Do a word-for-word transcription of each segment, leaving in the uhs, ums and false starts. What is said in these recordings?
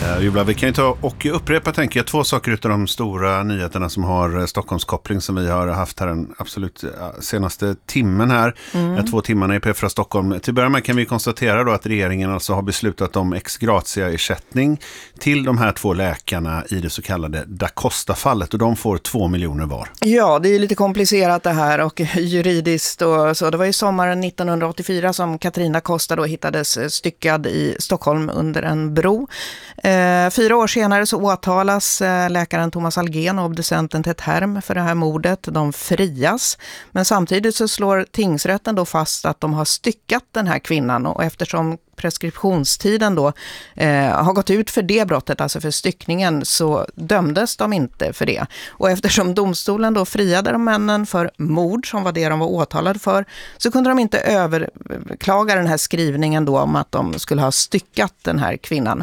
Julia, vi kan ju ta och upprepa, tänker jag, två saker utav de stora nyheterna som har Stockholmskoppling som vi har haft här den absolut senaste timmen här, mm. två timmarna i P fyra Stockholm. Till början med kan vi konstatera då att regeringen alltså har beslutat om ex gratia-ersättning till de här två läkarna i det så kallade Da Costa-fallet, och de får två miljoner var. Ja, det är lite komplicerat det här och juridiskt och så. Det var ju sommaren nittonhundraåttiofyra som Katarina Costa då hittades styckad i Stockholm under en bro. Eh, fyra år senare så åtalas eh, läkaren Thomas Algen och obducenten Ted Herm för det här mordet. De frias. Men samtidigt så slår tingsrätten då fast att de har styckat den här kvinnan, och eftersom preskriptionstiden då eh, har gått ut för det brottet, alltså för styckningen, så dömdes de inte för det. Och eftersom domstolen då friade de männen för mord, som var det de var åtalade för, så kunde de inte överklaga den här skrivningen då om att de skulle ha styckat den här kvinnan.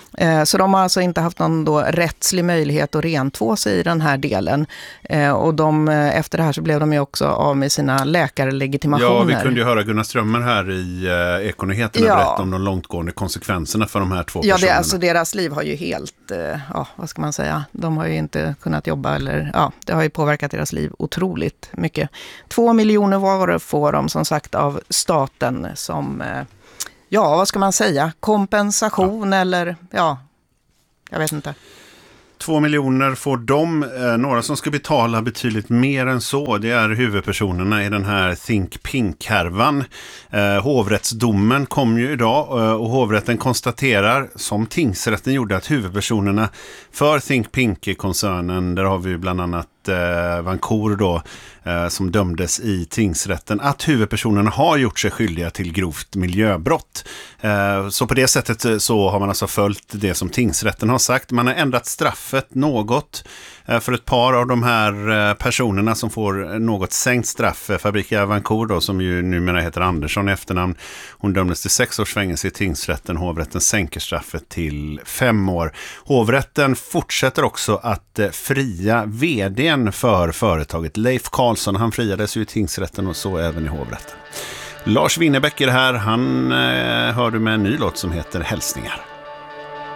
Så de har alltså inte haft någon då rättslig möjlighet att rentvå sig i den här delen. Och de, efter det här så blev de ju också av med sina läkarlegitimationer. Ja, vi kunde ju höra Gunnar Strömmer här i eh, Ekonyheterna ja. berätta om de långtgående konsekvenserna för de här två ja, personerna. Ja, alltså deras liv har ju helt, eh, ja, vad ska man säga, de har ju inte kunnat jobba eller, ja, det har ju påverkat deras liv otroligt mycket. Två miljoner var får de som sagt av staten som... Eh, Ja, vad ska man säga? Kompensation ja. eller, ja, jag vet inte. Två miljoner får de. Eh, några som ska betala betydligt mer än så, det är huvudpersonerna i den här Think Pink-härvan. Eh, hovrättsdomen kom ju idag eh, och hovrätten konstaterar, som tingsrätten gjorde, att huvudpersonerna för Think Pink-koncernen, där har vi bland annat eh, Vancour då, eh, som dömdes i tingsrätten, att huvudpersonerna har gjort sig skyldiga till grovt miljöbrott. Eh, så på det sättet så har man alltså följt det som tingsrätten har sagt. Man har ändrat straffet något eh, för ett par av de här eh, personerna som får något sänkt straff. Eh, Fabricia Vancour då, som ju numera heter Andersson i efternamn, hon dömdes till sex års fängelse i tingsrätten. Hovrätten sänker straffet till fem år. Hovrätten fortsätter också att eh, fria vdn för företaget Leif Karlsson. Han friades ju i tingsrätten och så även i hovrätten. Lars Winnerbäck är det här. Han eh, hör du med en ny låt som heter Hälsningar.